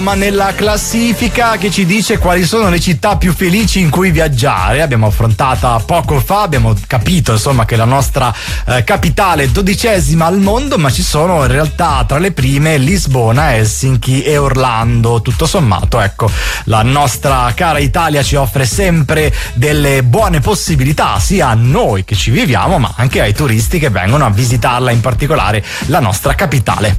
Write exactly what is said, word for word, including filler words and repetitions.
Ma nella classifica che ci dice quali sono le città più felici in cui viaggiare, abbiamo affrontata poco fa, abbiamo capito insomma che la nostra eh, capitale è dodicesima al mondo, ma ci sono in realtà tra le prime Lisbona, Helsinki e Orlando. Tutto sommato, ecco, la nostra cara Italia ci offre sempre delle buone possibilità sia a noi che ci viviamo, ma anche ai turisti che vengono a visitarla, in particolare la nostra capitale.